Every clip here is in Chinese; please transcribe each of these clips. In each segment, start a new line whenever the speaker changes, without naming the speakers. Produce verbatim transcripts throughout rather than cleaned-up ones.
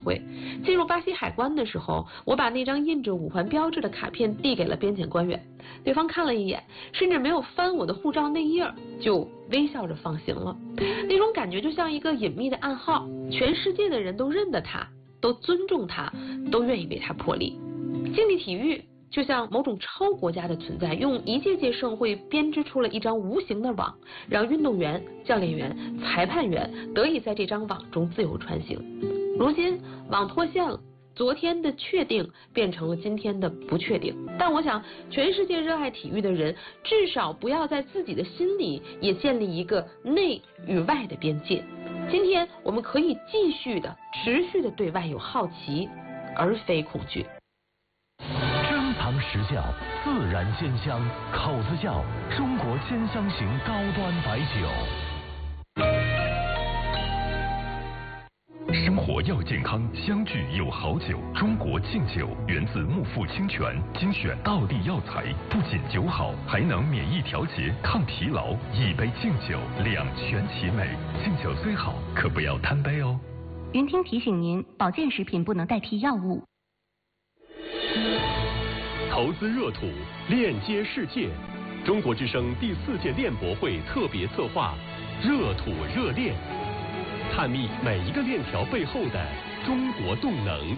会。进入巴西海关的时候，我把那张印着五环标志的卡片递给了边检官员，对方看了一眼，甚至没有翻我的护照内页，就微笑着放行了。那种感觉就像一个隐秘的暗号，全世界的人都认得他，都尊重他，都愿意为他破例。竞技体育就像某种超国家的存在，用一届届盛会编织出了一张无形的网，让运动员、教练员、裁判员得以在这张网中自由穿行。如今网脱线了，昨天的确定变成了今天的不确定。但我想，全世界热爱体育的人，至少不要在自己的心里也建立一个内与外的边界。今天我们可以继续的、持续的对外有好奇，而非恐惧。
珍藏实效，自然鲜香，口子窖中国鲜香型高端白酒。
生活要健康，相聚有好酒。中国敬酒源自木富清泉，精选道地药材，不仅酒好，还能免疫调节、抗疲劳。一杯敬酒，两全其美。敬酒虽好，可不要贪杯哦。
云听提醒您，保健食品不能代替药物。
投资热土，链接世界。中国之声第四届链博会特别策划，热土热链。探秘每一个链条背后的中国动能。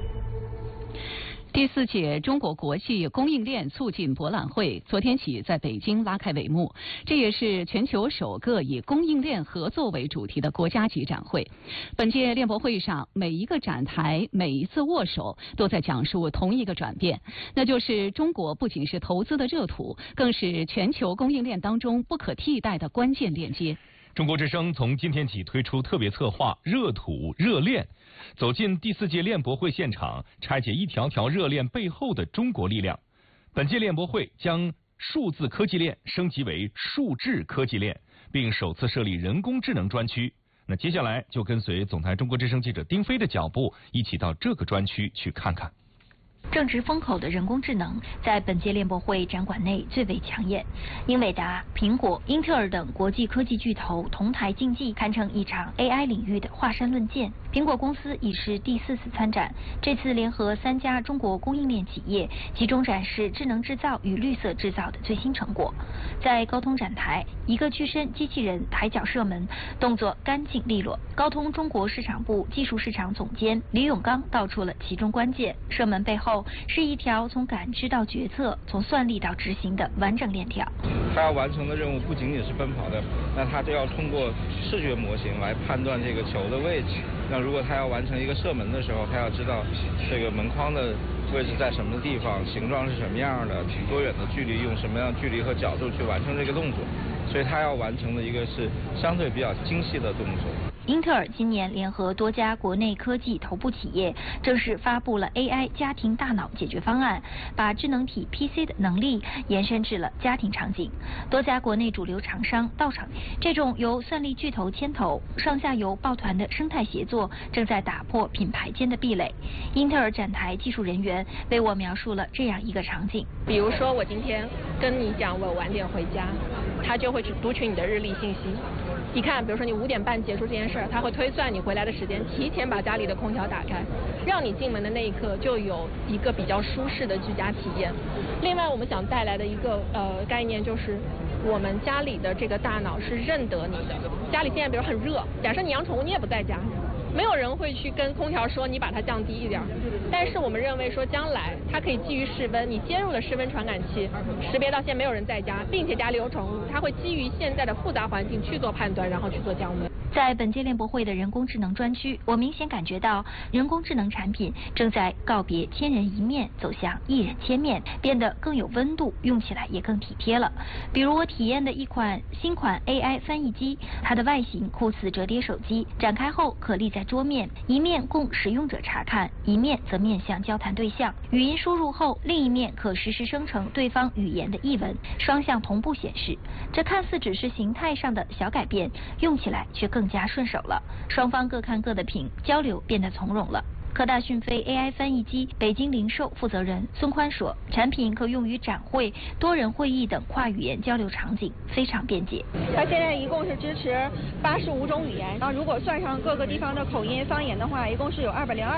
第四届中国国际供应链促进博览会昨天起在北京拉开帷幕，这也是全球首个以供应链合作为主题的国家级展会。本届链博会上，每一个展台、每一次握手都在讲述同一个转变，那就是中国不仅是投资的热土，更是全球供应链当中不可替代的关键链接。
中国之声从今天起推出特别策划热土热链，走进第四届链博会现场，拆解一条条热链背后的中国力量。本届链博会将数字科技链升级为数智科技链，并首次设立人工智能专区。那接下来就跟随总台中国之声记者丁飞的脚步，一起到这个专区去看看。
正值风口的人工智能在本届链博会展馆内最为抢眼，英伟达、苹果、英特尔等国际科技巨头同台竞技，堪称一场 A I 领域的华山论剑。苹果公司已是第四次参展，这次联合三家中国供应链企业，集中展示智能制造与绿色制造的最新成果。在高通展台，一个巨身机器人抬脚射门，动作干净利落。高通中国市场部技术市场总监李永刚道出了其中关键：射门背后是一条从感知到决策、从算力到执行的完整链条。
他要完成的任务不仅仅是奔跑的，那他就要通过视觉模型来判断这个球的位置。那如果他要完成一个射门的时候，他要知道这个门框的位置在什么地方，形状是什么样的，多远的距离，用什么样的距离和角度去完成这个动作。所以他要完成的一个是相对比较精细的动作。
英特尔今年联合多家国内科技头部企业，正式发布了 A I 家庭大脑解决方案，把智能体 P C 的能力延伸至了家庭场景。多家国内主流厂商到场，这种由算力巨头牵头、上下游抱团的生态协作，正在打破品牌间的壁垒。英特尔展台技术人员为我描述了这样一个场景：
比如说，我今天跟你讲我晚点回家，他就会去读取你的日历信息。一看，比如说你五点半结束这件事儿，他会推算你回来的时间，提前把家里的空调打开，让你进门的那一刻就有一个比较舒适的居家体验。另外，我们想带来的一个呃概念就是，我们家里的这个大脑是认得你的。家里现在比如很热，假设你养宠物，你也不在家，没有人会去跟空调说你把它降低一点。但是我们认为说，将来它可以基于室温，你接入了室温传感器，识别到现在没有人在家，并且家里有宠物，它会基于现在的复杂环境去做判断，然后去做降温。
在本届链博会的人工智能专区，我明显感觉到人工智能产品正在告别千人一面，走向一人千面，变得更有温度，用起来也更体贴了。比如我体验的一款新款 A I 翻译机，它的外形酷似折叠手机，展开后可立在桌面，一面供使用者查看，一面则面向交谈对象。语音输入后，另一面可实时生成对方语言的译文，双向同步显示。这看似只是形态上的小改变，用起来却更加顺手了。双方各看各的屏，交流变得从容了。 科大讯飞 A I 翻译机北京零售负责人孙宽说，产品可用于展会、多人会议等跨语言交流场景，非常便捷。
它现在一共是支持八十五种语言，然后如果算上各个地方的口音方言的话，一共是有二百零二。